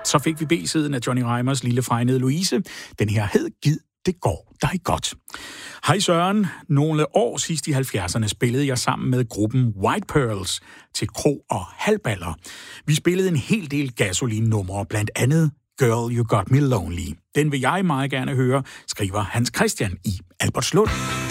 Så fik vi B-siden af Johnny Reimers lille fregnede Louise. Den her hed Gid, det går dig godt. Hej Søren. Nogle år sidst i 70'erne spillede jeg sammen med gruppen White Pearls til kro og halvballer. Vi spillede en hel del Gasoline-numre, blandt andet Girl You Got Me Lonely. Den vil jeg meget gerne høre, skriver Hans Christian i Albertslund.